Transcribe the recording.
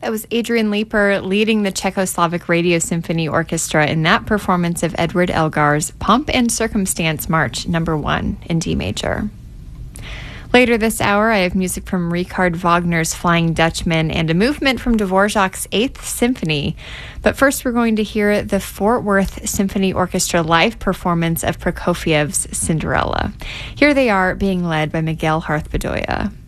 That was Adrian Leeper leading the Czechoslovak Radio Symphony Orchestra in that performance of Edward Elgar's Pomp and Circumstance March No. 1 in D major. Later this hour, I have music from Richard Wagner's Flying Dutchman and a movement from Dvorak's Eighth Symphony. But first, we're going to hear the Fort Worth Symphony Orchestra live performance of Prokofiev's Cinderella. Here they are, being led by Miguel Harth Bedoya.